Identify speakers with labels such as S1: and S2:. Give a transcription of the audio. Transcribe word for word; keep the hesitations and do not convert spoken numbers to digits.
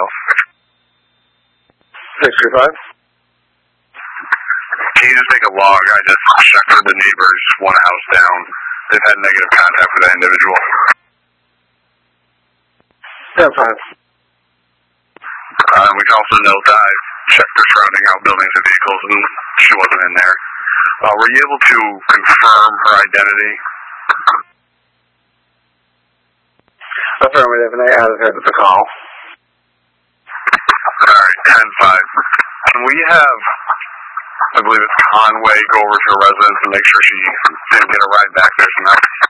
S1: details. six three five.
S2: Can you just make a log? I just checked for the neighbors one house down. They've had negative contact with that individual.
S1: Yeah, fine.
S2: Uh, we can also note that I've checked the surrounding outbuildings and vehicles, and she wasn't in there. Uh, were you able to confirm her identity?
S1: Affirmative, and I added her to the call.
S2: Alright, ten five. Can we have, I believe it's Conway, go over to her residence and make sure she didn't get a ride back there tonight?